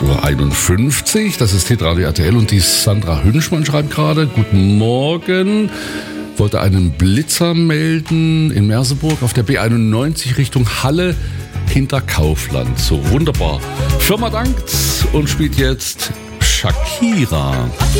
8:51 Uhr. Das ist Hitradio RTL und die Sandra Hünschmann schreibt gerade: Guten Morgen. Wollte einen Blitzer melden in Merseburg auf der B91 Richtung Halle hinter Kaufland. So, wunderbar. Firma dankt und spielt jetzt Shakira. Okay,